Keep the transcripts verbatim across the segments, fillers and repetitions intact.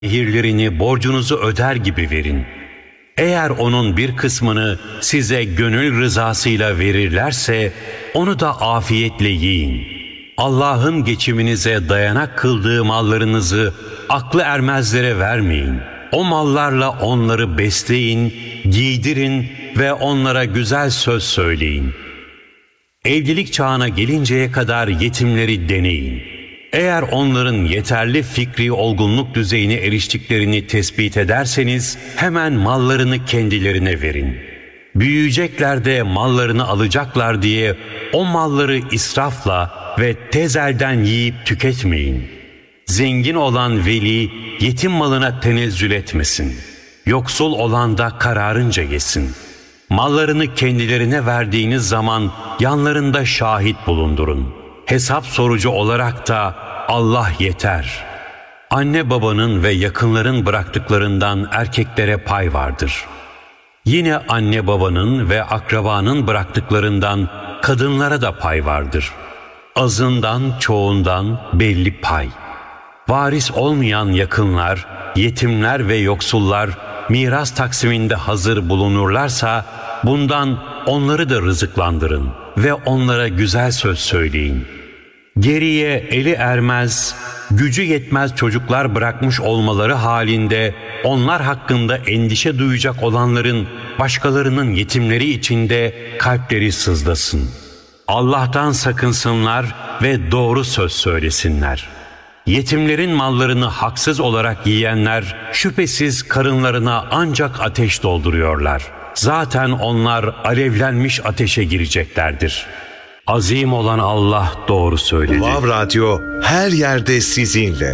Nehirlerini borcunuzu öder gibi verin. Eğer onun bir kısmını size gönül rızasıyla verirlerse onu da afiyetle yiyin. Allah'ın geçiminize dayanak kıldığı mallarınızı aklı ermezlere vermeyin. O mallarla onları besleyin, giydirin ve onlara güzel söz söyleyin. Evlilik çağına gelinceye kadar yetimleri deneyin. Eğer onların yeterli fikri olgunluk düzeyine eriştiklerini tespit ederseniz hemen mallarını kendilerine verin. Büyüyecekler de mallarını alacaklar diye o malları israfla ve tez elden yiyip tüketmeyin. Zengin olan veli yetim malına tenezzül etmesin. Yoksul olan da kararınca yesin. Mallarını kendilerine verdiğiniz zaman yanlarında şahit bulundurun. Hesap sorucu olarak da Allah yeter. Anne babanın ve yakınların bıraktıklarından erkeklere pay vardır. Yine anne babanın ve akrabanın bıraktıklarından kadınlara da pay vardır. Azından çoğundan belli pay. Varis olmayan yakınlar, yetimler ve yoksullar miras taksiminde hazır bulunurlarsa bundan onları da rızıklandırın ve onlara güzel söz söyleyin. Geriye eli ermez, gücü yetmez çocuklar bırakmış olmaları halinde onlar hakkında endişe duyacak olanların başkalarının yetimleri içinde kalpleri sızlasın. Allah'tan sakınsınlar ve doğru söz söylesinler. Yetimlerin mallarını haksız olarak yiyenler şüphesiz karınlarına ancak ateş dolduruyorlar. Zaten onlar alevlenmiş ateşe gireceklerdir. Azim olan Allah doğru söyledi. Vav Radyo her yerde sizinle.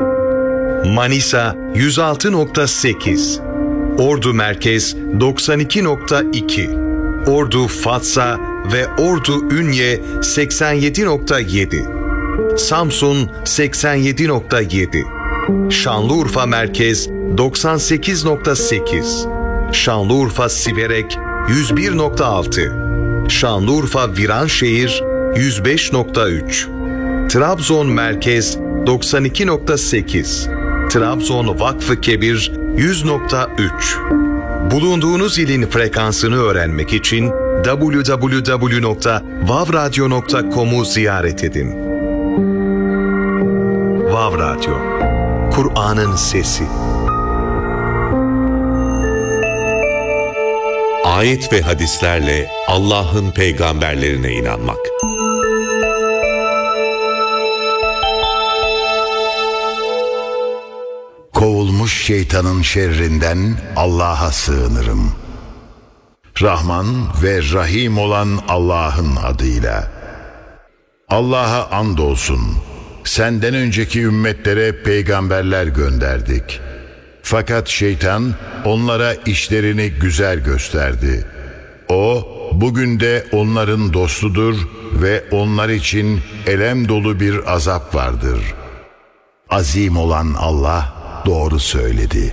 Manisa yüz altı nokta sekiz, Ordu Merkez doksan iki nokta iki, Ordu Fatsa ve Ordu Ünye seksen yedi nokta yedi, Samsun seksen yedi nokta yedi, Şanlıurfa Merkez doksan sekiz nokta sekiz, Şanlıurfa Siverek yüz bir nokta altı, Şanlıurfa Viranşehir yüz beş nokta üç, Trabzon Merkez doksan iki nokta sekiz, Trabzon Vakfı Kebir yüz nokta üç. Bulunduğunuz ilin frekansını öğrenmek için double-u double-u double-u nokta vav radyo nokta com'u ziyaret edin. Vav Radyo, Kur'an'ın sesi. Ayet ve hadislerle Allah'ın peygamberlerine inanmak. Kovulmuş şeytanın şerrinden Allah'a sığınırım. Rahman ve Rahim olan Allah'ın adıyla. Allah'a andolsun, senden önceki ümmetlere peygamberler gönderdik. Fakat şeytan onlara işlerini güzel gösterdi. O, bugün de onların dostudur ve onlar için elem dolu bir azap vardır. Azim olan Allah doğru söyledi.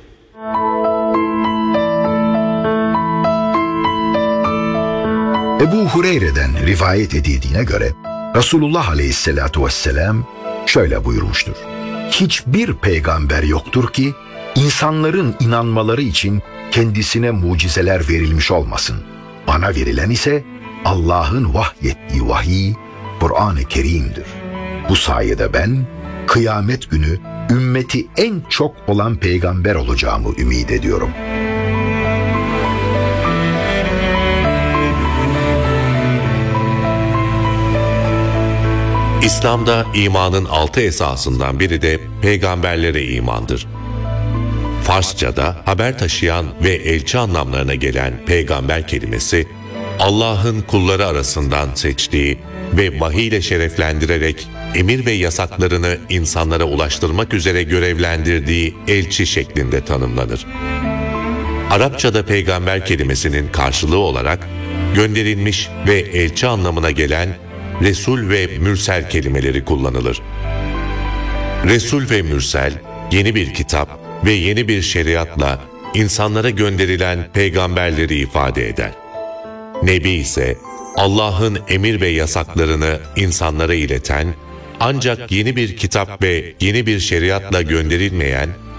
Ebu Hureyre'den rivayet edildiğine göre Resulullah Aleyhisselatü Vesselam şöyle buyurmuştur. Hiçbir peygamber yoktur ki insanların inanmaları için kendisine mucizeler verilmiş olmasın. Bana verilen ise Allah'ın vahyettiği vahiy, Kur'an-ı Kerim'dir. Bu sayede ben kıyamet günü ümmeti en çok olan peygamber olacağımı ümit ediyorum. İslam'da imanın altı esasından biri de peygamberlere imandır. Farsça'da haber taşıyan ve elçi anlamlarına gelen peygamber kelimesi, Allah'ın kulları arasından seçtiği ve vahiy ile şereflendirerek emir ve yasaklarını insanlara ulaştırmak üzere görevlendirdiği elçi şeklinde tanımlanır. Arapçada peygamber kelimesinin karşılığı olarak gönderilmiş ve elçi anlamına gelen Resul ve Mürsel kelimeleri kullanılır. Resul ve Mürsel, yeni bir kitap ve yeni bir şeriatla insanlara gönderilen peygamberleri ifade eder. Nebi ise Allah'ın emir ve yasaklarını insanlara ileten, ancak yeni bir kitap ve yeni bir şeriatla gönderilmeyen